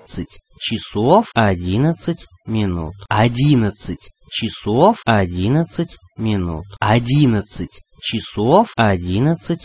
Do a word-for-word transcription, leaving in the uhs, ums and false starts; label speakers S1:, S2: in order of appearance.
S1: одиннадцать часов одиннадцать минут. Одиннадцать часов одиннадцать минут. Одиннадцать часов одиннадцать